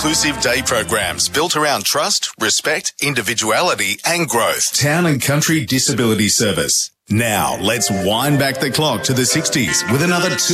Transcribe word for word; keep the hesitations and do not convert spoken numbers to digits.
inclusive day programs built around trust, respect, individuality and growth. Town and Country Disability Service. Now, let's wind back the clock to the sixties with another two